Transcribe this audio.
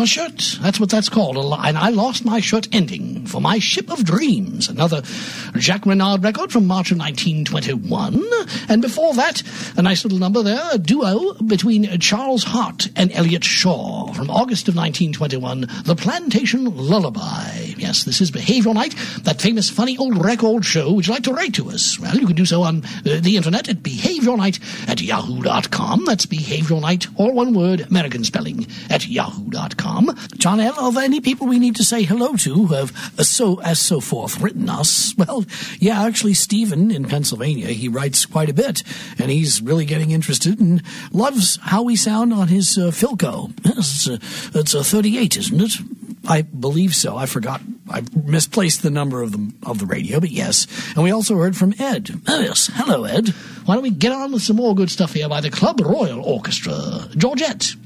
my shirt. That's what that's called. And I lost my shirt ending for My Ship of Dreams, another Jacques Renard record from March of 1921. And before that, a nice little number there, a duo between Charles Hart and Elliot Shaw from August of 1921, The Plantation Lullaby. Yes, this is Behavioral Night, that famous funny old record show. Would you like to write to us? Well, you can do so on the internet at behavioralnight@yahoo.com. That's Behavioral Night, all one word, American spelling, at yahoo.com. John L., are there any people we need to say hello to who have so forth written us? Well, yeah, actually, Stephen in Pennsylvania, he writes quite a bit, and he's really getting interested and loves how we sound on his Philco. Yes, it's a 38, isn't it? I believe so. I forgot. I misplaced the number of the radio, but yes. And we also heard from Ed. Oh, yes. Hello, Ed. Why don't we get on with some more good stuff here by the Club Royal Orchestra. Georgette.